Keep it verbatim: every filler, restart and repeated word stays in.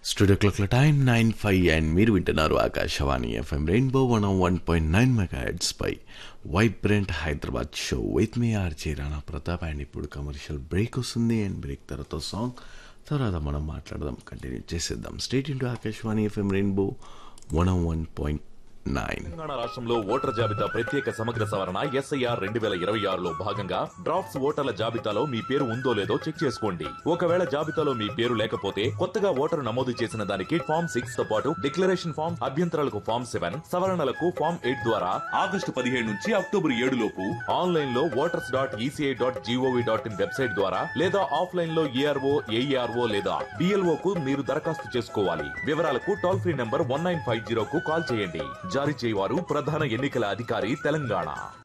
Studio క్లాక్ల time nine five and మీరు వింటున్నారు Akashvani FM rainbow one one point nine megahertz pi vibrant Hyderabad show with me RJ Rana Pratap. And ఇప్పుడు commercial break వస్తుంది and break తర్వాత song తర్వాత మనం మాట్లాడదాం, కంటిన్యూ చేసేద్దాం. State into Akashvani FM rainbow one one point nine. Telangana రాష్ట్రంలో ఓటర్ జాబితా ప్రత్యేక సమగ్ర సవరణ ఎస్ఐఆర్ రెండు వేల ఇరవై ఆరులో భాగంగా డ్రాఫ్ట్స్ ఓటర్ల జాబితాలో మీ పేరు ఉందో లేదో చెక్ చేసుకోండి. ఒకవేళ జాబితాలో మీ పేరు లేకపోతే కొత్తగా ఓటరు నమోదు చేసిన దానికి ఫామ్ సిక్స్ తో పాటు డిక్లరేషన్ ఫామ్, అభ్యంతరాలకు ఫామ్ సెవెన్, సవరణలకు ఫామ్ ఎయిట్ ద్వారా ఆగస్టు పదిహేడు నుంచి అక్టోబర్ ఏడు లోపు ఆన్లైన్ లో voters dot ECI dot GOV dot in website ద్వారా లేదా ఆఫ్లైన్ లో ఏఆర్ఓ ఏఈఆర్ఓ లేదా బిఎల్ఓ కు మీరు దరఖాస్తు చేసుకోవాలి. వివరాలకు toll free number one nine five zero కు కాల్ చేయండి. జారీ చేయవారు ప్రధాన ఎన్నికల అధికారి తెలంగాణ.